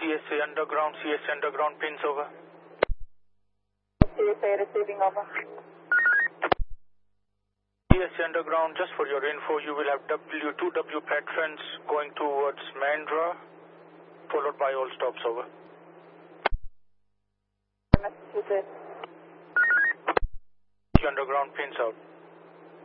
CSA underground pins over. CSA receiving over. CSA underground, just for your info, you will have W2W patrons going towards Mandra, followed by all stops over. Massachusetts. Underground pins out.